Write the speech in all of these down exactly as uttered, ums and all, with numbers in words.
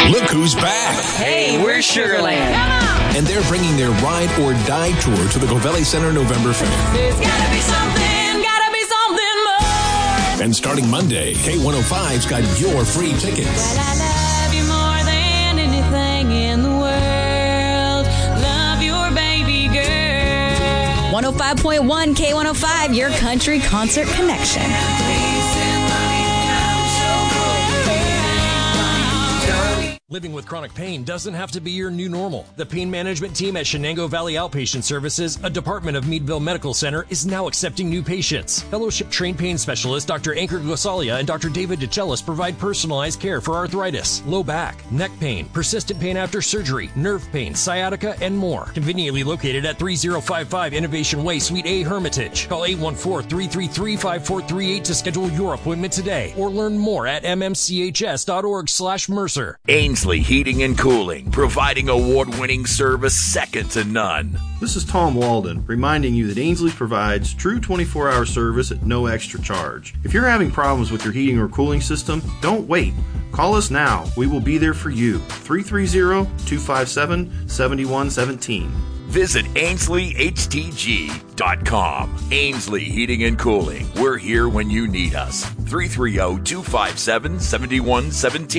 Look who's back. Hey, we're Sugarland. Come on. And they're bringing their Ride or Die tour to the Covelli Center November fifth. There's gotta be something, gotta be something more. And starting Monday, K one oh five's got your free tickets. Well, I love you more than anything in the world. Love your baby girl. one oh five point one K one oh five, your country concert connection. Living with chronic pain doesn't have to be your new normal. The pain management team at Shenango Valley Outpatient Services, a department of Meadville Medical Center, is now accepting new patients. Fellowship-trained pain specialist Doctor Ankur Gosalia and Doctor David DeCellis provide personalized care for arthritis, low back, neck pain, persistent pain after surgery, nerve pain, sciatica, and more. Conveniently located at thirty fifty-five Innovation Way, Suite A, Hermitage. Call eight one four, three three three, five four three eight to schedule your appointment today or learn more at m m c h s dot org slash Mercer. Ainsley Heating and Cooling, providing award-winning service second to none. This is Tom Walden, reminding you that Ainsley provides true twenty-four hour service at no extra charge. If you're having problems with your heating or cooling system, don't wait. Call us now. We will be there for you. three three zero, two five seven, seven one one seven. Visit Ainsley H T G dot com. Ainsley Heating and Cooling. We're here when you need us. three three zero, two five seven, seven one one seven.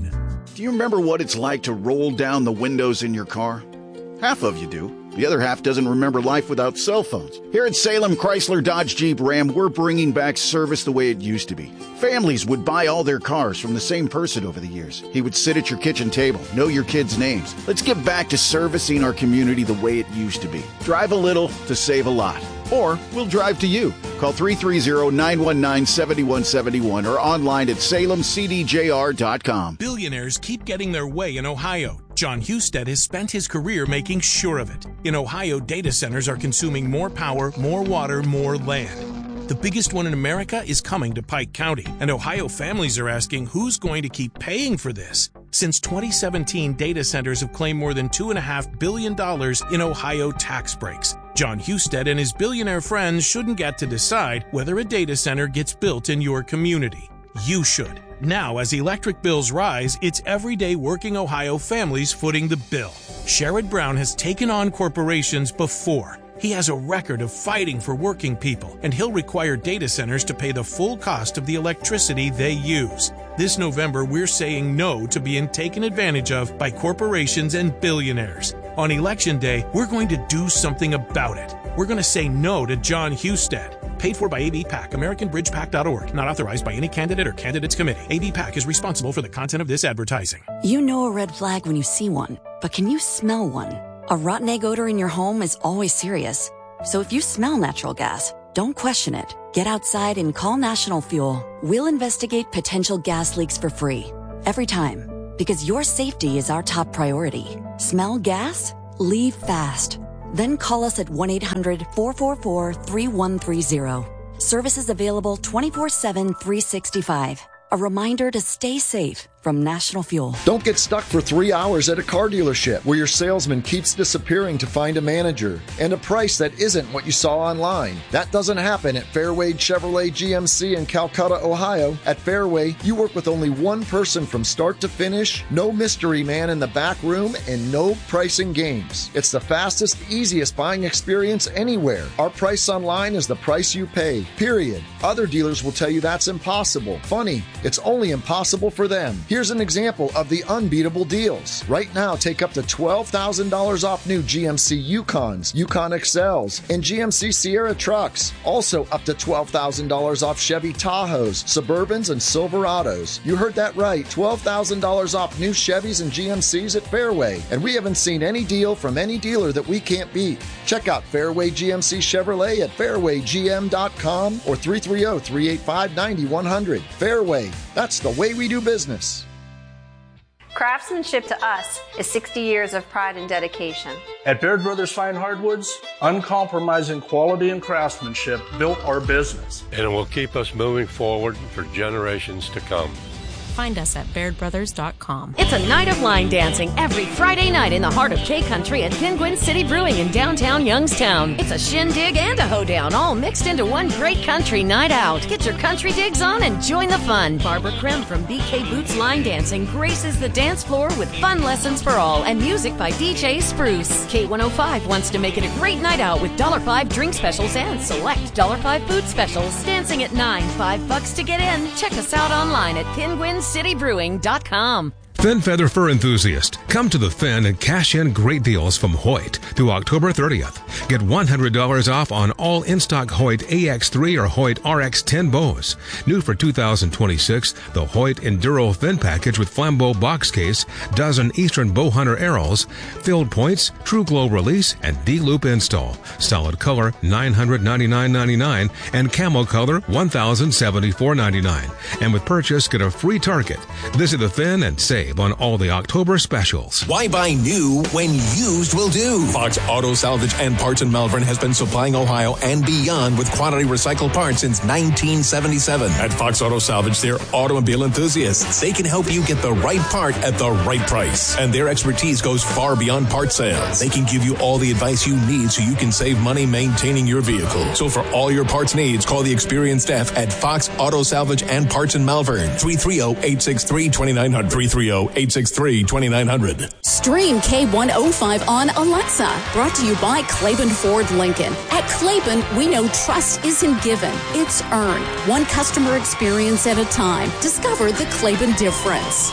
Do you remember what it's like to roll down the windows in your car? Half of you do. The other half doesn't remember life without cell phones. Here at Salem Chrysler Dodge Jeep Ram, we're bringing back service the way it used to be. Families would buy all their cars from the same person over the years. He would sit at your kitchen table, know your kids' names. Let's get back to servicing our community the way it used to be. Drive a little to save a lot. Or we'll drive to you. Call three three zero, nine one nine, seven one seven one or online at salem c d j r dot com. Billionaires keep getting their way in Ohio. John Husted has spent his career making sure of it. In Ohio, data centers are consuming more power, more water, more land. The biggest one in America is coming to Pike County, and Ohio families are asking who's going to keep paying for this. Since twenty seventeen, data centers have claimed more than two point five billion dollars in Ohio tax breaks. John Husted and his billionaire friends shouldn't get to decide whether a data center gets built in your community. You should. Now, as electric bills rise, it's everyday working Ohio families footing the bill. Sherrod Brown has taken on corporations before. He has a record of fighting for working people, and he'll require data centers to pay the full cost of the electricity they use. This November, we're saying no to being taken advantage of by corporations and billionaires. On Election Day, we're going to do something about it. We're going to say no to John Husted. Paid for by A B PAC, American Bridge Pac dot org. Not authorized by any candidate or candidates committee. A B PAC is responsible for the content of this advertising. You know a red flag when you see one, but can you smell one? A rotten egg odor in your home is always serious. So if you smell natural gas, don't question it. Get outside and call National Fuel. We'll investigate potential gas leaks for free. Every time. Because your safety is our top priority. Smell gas? Leave fast. Then call us at one eight hundred, four four four, three one three zero. Services available twenty-four seven, three sixty-five. A reminder to stay safe from National Fuel. Don't get stuck for three hours at a car dealership where your salesman keeps disappearing to find a manager and a price that isn't what you saw online. That doesn't happen at Fairway Chevrolet G M C in Calcutta, Ohio. At Fairway, you work with only one person from start to finish, no mystery man in the back room, and no pricing games. It's the fastest, easiest buying experience anywhere. Our price online is the price you pay, period. Other dealers will tell you that's impossible. Funny, it's only impossible for them. Here's an example of the unbeatable deals. Right now, take up to twelve thousand dollars off new G M C Yukons, Yukon X Ls, and G M C Sierra trucks. Also up to twelve thousand dollars off Chevy Tahoes, Suburbans, and Silverados. You heard that right, twelve thousand dollars off new Chevys and G M Cs at Fairway. And we haven't seen any deal from any dealer that we can't beat. Check out Fairway G M C Chevrolet at fairway g m dot com or three three zero, three eight five, nine one zero zero. Fairway, that's the way we do business. Craftsmanship to us is sixty years of pride and dedication. At Baird Brothers Fine Hardwoods, uncompromising quality and craftsmanship built our business. And it will keep us moving forward for generations to come. Find us at baird brothers dot com. It's a night of line dancing every Friday night in the heart of K-Country at Penguin City Brewing in downtown Youngstown. It's a shindig and a hoedown all mixed into one great country night out. Get your country digs on and join the fun. Barbara Krim from B K Boots Line Dancing graces the dance floor with fun lessons for all and music by D J Spruce. K one oh five wants to make it a great night out with one dollar five drink specials and select one dollar five food specials. Dancing at nine, five bucks to get in. Check us out online at penguin city brewing dot com. Thin Feather Fur enthusiast, come to the Fin and cash in great deals from Hoyt through October thirtieth. Get one hundred dollars off on all in-stock Hoyt A X three or Hoyt R X ten bows. New for two thousand twenty-six, the Hoyt Enduro Fin Package with Flambeau box case, dozen Eastern Bowhunter arrows, filled points, True Glow release, and D-loop install. Solid color nine hundred ninety-nine ninety-nine and camo color one thousand seventy-four ninety-nine. And with purchase, get a free target. Visit the Fin and save on all the October specials. Why buy new when used will do? Fox Auto Salvage and Parts in Malvern has been supplying Ohio and beyond with quality recycled parts since nineteen seventy-seven. At Fox Auto Salvage, they're automobile enthusiasts. They can help you get the right part at the right price. And their expertise goes far beyond part sales. They can give you all the advice you need so you can save money maintaining your vehicle. So for all your parts needs, call the experienced staff at Fox Auto Salvage and Parts in Malvern. three three zero, eight six three, two nine zero zero. three three zero, eight six three, two nine zero zero. Stream K one oh five on Alexa. Brought to you by Claiborne Ford Lincoln. At Claiborne, we know trust isn't given, it's earned. One customer experience at a time. Discover the Claiborne difference.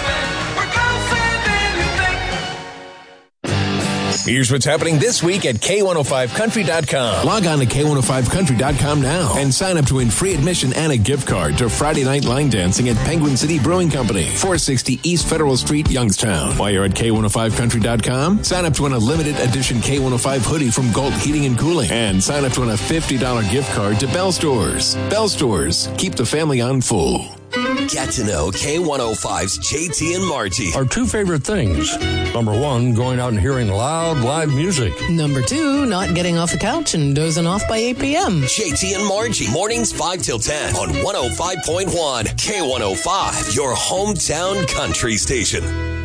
Here's what's happening this week at K one oh five country dot com. Log on to K one oh five country dot com now and sign up to win free admission and a gift card to Friday night line dancing at Penguin City Brewing Company, four sixty East Federal Street, Youngstown. While you're at K one oh five country dot com, sign up to win a limited edition K one oh five hoodie from Galt Heating and Cooling and sign up to win a fifty dollars gift card to Bell Stores. Bell Stores, keep the family on full. Get to know K one oh five's J T and Margie. Our two favorite things. Number one, going out and hearing loud, live music. Number two, not getting off the couch and dozing off by eight p.m. J T and Margie, mornings five till ten on one oh five point one. K one oh five, your hometown country station.